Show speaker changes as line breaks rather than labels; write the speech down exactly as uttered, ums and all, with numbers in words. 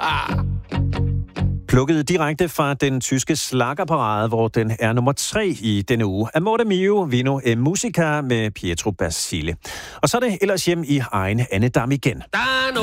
Plukket direkte fra den tyske slaggerparade, hvor den er nummer tre i denne uge. Amore mio, vino e musica med Pietro Basile. Og så er det ellers hjem i egen andedam igen.